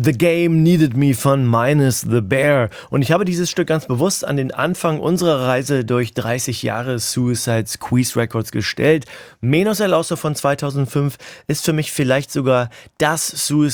The Game Needed Me von Minus the Bear. Und ich habe dieses Stück ganz bewusst an den Anfang unserer Reise durch 30 Jahre Suicide Squeeze Records gestellt. Menos El Oso von 2005 ist für mich vielleicht sogar das Suicide